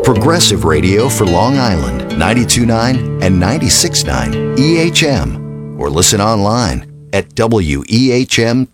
Progressive Radio for Long Island, 92.9 and 96.9 EHM. Or listen online at wehm.org.